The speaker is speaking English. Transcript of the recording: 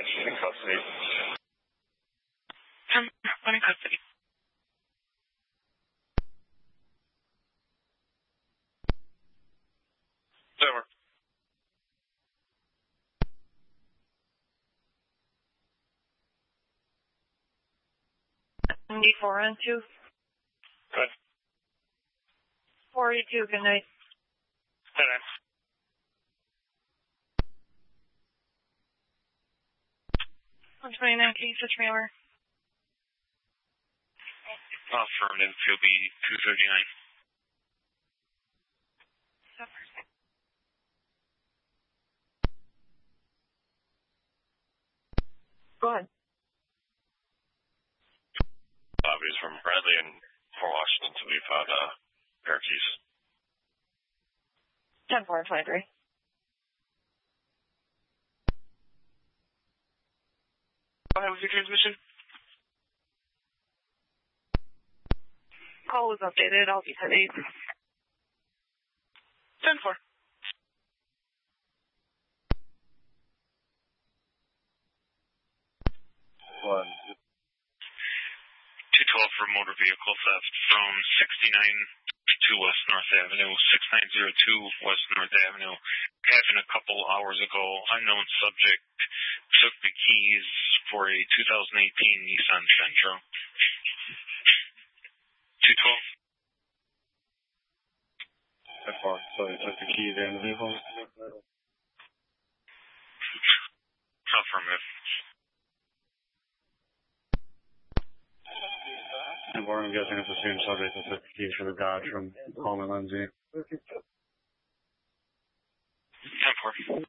in custody. I'm in custody. Over. 94 on 2. Good. 42, good night. Good night. On 29, can you switch me over? Affirmative, he'll be 239. Go ahead. Bobby's from Bradley and for Washington, so we found a pair of keys. 10-4, 23. Go ahead with your transmission. Call was updated. I'll be at 8. 10-4. 212 for motor vehicle theft from 69 to West North Avenue, 6902 West North Avenue. Happened a couple hours ago. Unknown subject took the keys for a 2018 Nissan Sentra. 212. That far. So he took the keys and the vehicle? Affirmative. And I'm guessing it's the same subject that took the keys for the Dodge from Coleman Lindsay. 10-4.